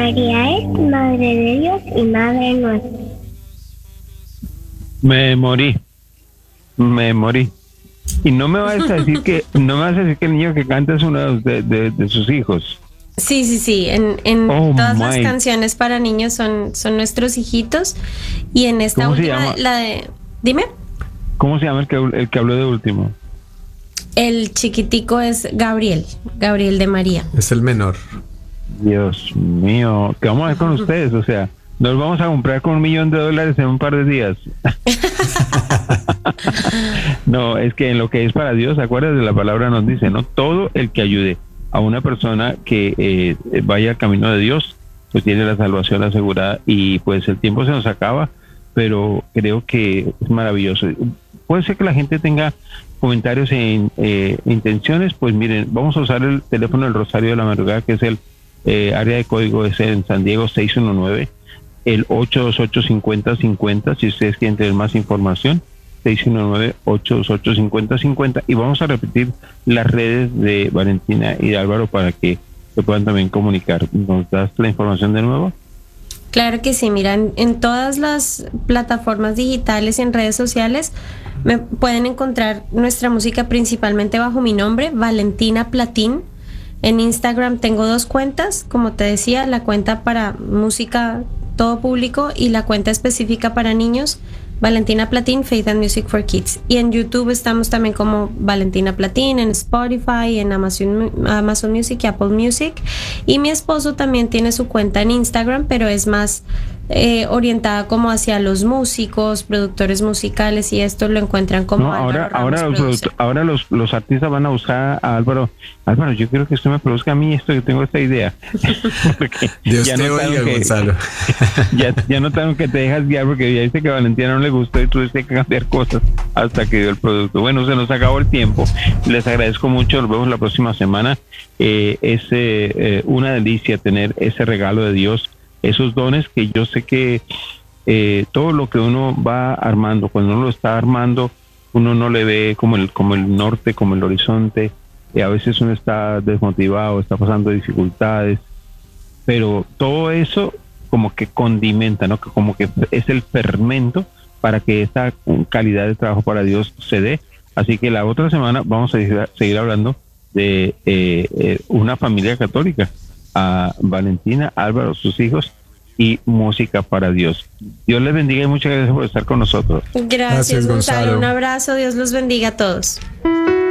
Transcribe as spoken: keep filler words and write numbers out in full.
María es Madre de Dios y Madre nuestra. Me morí. Me morí. Y no me vas a decir que no me vas a decir que el niño que canta es uno de, de, de sus hijos. Sí, sí, sí. En, en Oh, todas my. las canciones para niños son, son nuestros hijitos. Y en esta ¿Cómo se última, llama? la de... Dime. ¿Cómo se llama el que, el que habló de último? El chiquitico es Gabriel, Gabriel de María. Es el menor. Dios mío, ¿qué vamos a hacer con ustedes? O sea, nos vamos a comprar con un millón de dólares en un par de días. No, es que en lo que es para Dios, acuérdate, la palabra nos dice, ¿no? Todo el que ayude a una persona que eh, vaya al camino de Dios, pues tiene la salvación asegurada. Y pues el tiempo se nos acaba, pero creo que es maravilloso. Puede ser que la gente tenga comentarios en eh, intenciones, pues miren, vamos a usar el teléfono del Rosario de la Madrugada, que es el eh, área de código es en San Diego seis uno nueve, el ocho dos ocho, cinco cero cinco cero, si ustedes quieren tener más información, seis uno nueve, ocho dos ocho, cinco cero cinco cero, y vamos a repetir las redes de Valentina y de Álvaro para que se puedan también comunicar. ¿Nos das la información de nuevo? Claro que sí, mira, en, en todas las plataformas digitales y en redes sociales me pueden encontrar nuestra música principalmente bajo mi nombre, Valentina Platín. En Instagram tengo dos cuentas, como te decía, la cuenta para música todo público y la cuenta específica para niños, Valentina Platín, Faith and Music for Kids. Y en YouTube estamos también como Valentina Platín, en Spotify, en Amazon, Amazon Music y Apple Music. Y mi esposo también tiene su cuenta en Instagram, pero es más eh, orientada como hacia los músicos, productores musicales, y esto lo encuentran como No, ahora, Álvaro ahora, Ramos los, Produce. ahora los, los artistas van a buscar a Álvaro. Álvaro, yo quiero que usted me produzca a mí esto, yo tengo esta idea. Porque Dios ya te notaron oiga, que- Gonzalo. Ya, ya notaron que te dejas guiar porque ya dice que a Valentina no le gustó y tuviste que cambiar cosas hasta que dio el producto. Bueno, se nos acabó el tiempo. Les agradezco mucho. Nos vemos la próxima semana. Eh, es eh, eh, una delicia tener ese regalo de Dios, esos dones que yo sé que eh, todo lo que uno va armando, cuando uno lo está armando, uno no le ve como el, como el norte, como el horizonte. Y a veces uno está desmotivado, está pasando dificultades, pero todo eso como que condimenta, ¿no? Que como que es el fermento para que esta calidad de trabajo para Dios se dé. Así que la otra semana vamos a seguir, seguir hablando de eh, eh, una familia católica, a Valentina, Álvaro, sus hijos, y música para Dios. Dios les bendiga y muchas gracias por estar con nosotros. Gracias, Gracias, Gonzalo. Gonzalo. Un abrazo. Dios los bendiga a todos.